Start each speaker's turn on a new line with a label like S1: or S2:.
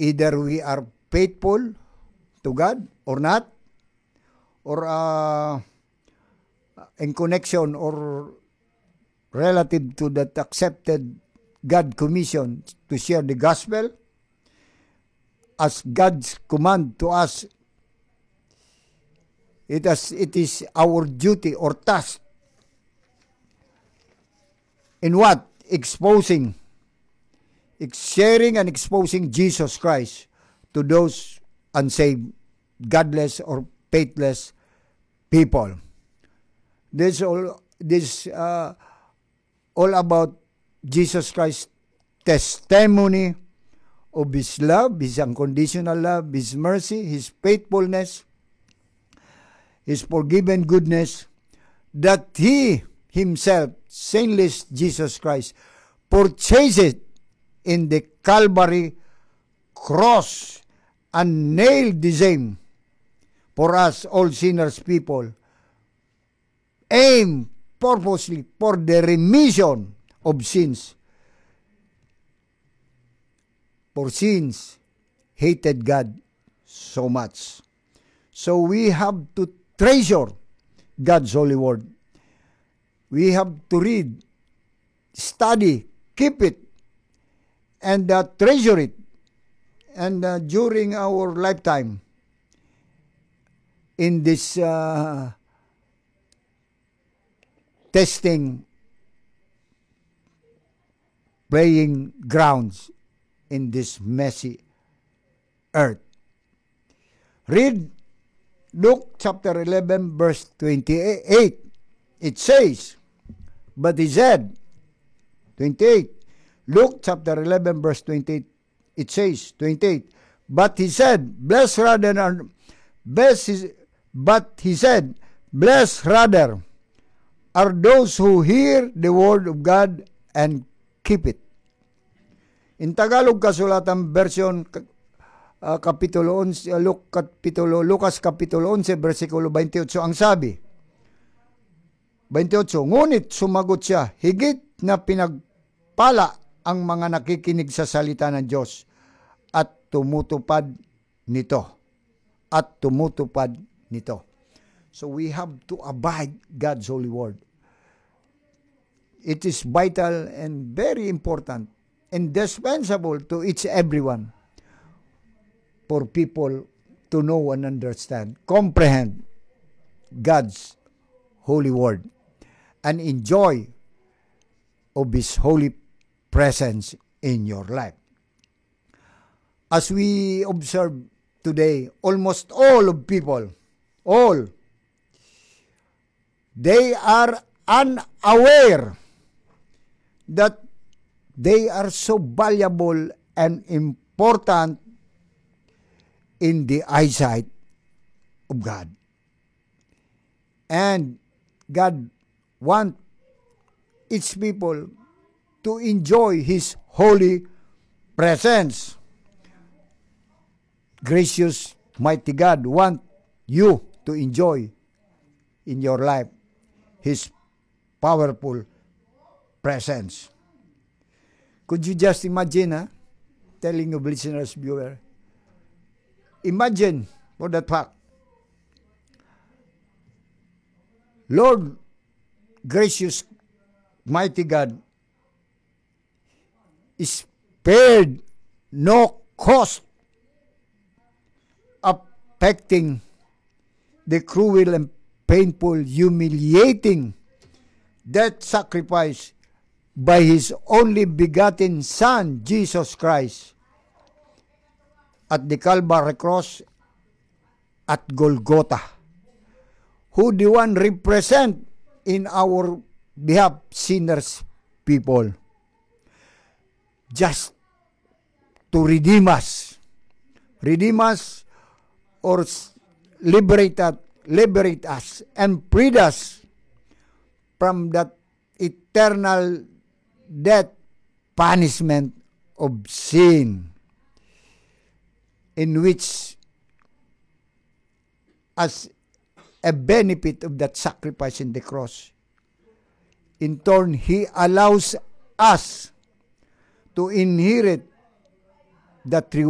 S1: Either we are faithful to God or not, or in connection or relative to that accepted God commission to share the gospel as God's command to us. It is our duty or task in what? Sharing and exposing Jesus Christ to those unsaved, godless, or faithless people. This all about Jesus Christ's testimony of His love, His unconditional love, His mercy, His faithfulness, His forgiven goodness, that He Himself, sinless Jesus Christ, purchased it in the Calvary cross and nailed the same for us, all sinners people, aim purposely for the remission of sins. For sins hated God so much. So we have to treasure God's holy word. We have to read, study, keep it, and treasure it. And during our lifetime, in this testing, playing grounds in this messy earth. Read Luke chapter 11 verse 28. It says, but he said, 28, Luke chapter 11 verse 28, it says, 28, but he said, blessed rather are those who hear the word of God and keep it. In Tagalog Kasulatan Version, Kapitulo 11, Lucas Kapitulo 11, versikulo 28, ang sabi, 28, ngunit sumagot siya, higit na pinagpala ang mga nakikinig sa salita ng Diyos at tumutupad nito. So we have to abide God's holy word. It is vital and very important, indispensable to each everyone for people to know and understand, comprehend God's holy word, and enjoy of His holy presence in your life. As we observe today, almost all of people, they are unaware that they are so valuable and important in the eyesight of God. And God wants its people to enjoy His holy presence. Gracious, mighty God wants you to enjoy in your life His powerful presence. Could you just imagine, telling of listeners, viewer, imagine for that fact, Lord, gracious, mighty God, spared no cost affecting the cruel and painful, humiliating death sacrifice by His only begotten Son, Jesus Christ, at the Calvary cross at Golgotha, who the one represent in our behalf sinners people, just to redeem us or liberate us and free us from that eternal death punishment of sin, in which, as a benefit of that sacrifice in the cross, in turn, He allows us to inherit that reward